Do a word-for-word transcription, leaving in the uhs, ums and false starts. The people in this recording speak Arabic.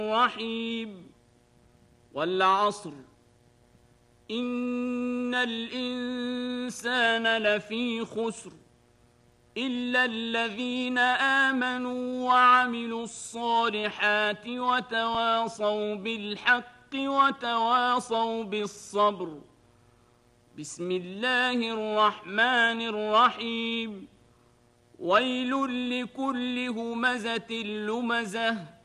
الرحيم والعصر إن الإنسان لفي خسر إلا الذين آمنوا وعملوا الصالحات وتواصوا بالحق وتواصوا بالصبر. بسم الله الرحمن الرحيم ويل لكل همزة لمزة